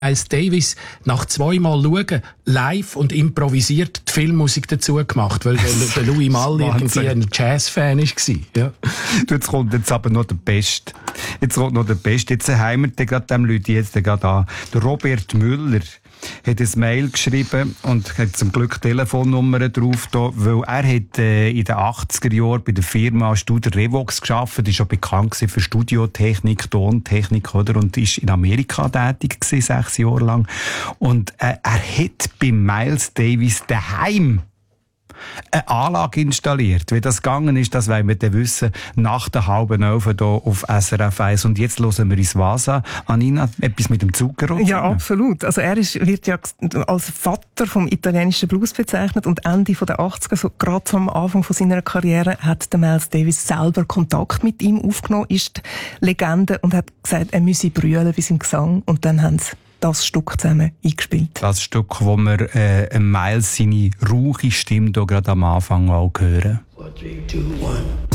Miles Davis nach zweimal schauen, live und improvisiert die Filmmusik dazu gemacht, weil der Louis Malle irgendwie ein Jazz-Fan war. Ja. Jetzt kommt aber noch der Beste. Jetzt haben wir gerade dem Leute jetzt gerade an. Der Robert Müller hat ein Mail geschrieben und hat zum Glück Telefonnummern drauf da, weil er hat in den 80er Jahren bei der Firma Studer Revox gearbeitet, ist schon bekannt für Studiotechnik, Tontechnik, oder, und ist in Amerika tätig gewesen, 6 Jahre lang. Und er hat bei Miles Davis daheim eine Anlage installiert. Wie das gegangen ist, das wollen wir dann wissen, nach der 10:30 hier auf SRF 1. Und jetzt hören wir uns was an. Anina, etwas mit dem Zuckerrot? Ja, absolut. Also er wird ja als Vater vom italienischen Blues bezeichnet und Ende der 80er, so gerade am Anfang von seiner Karriere, hat der Miles Davis selber Kontakt mit ihm aufgenommen, ist die Legende, und hat gesagt, er müsse brüllen bei seinem Gesang, und dann haben sie das Stück zusammen eingespielt. Das Stück, wo wir Miles seine rauche Stimme hier gerade am Anfang auch hören. 4, 3, 2, 1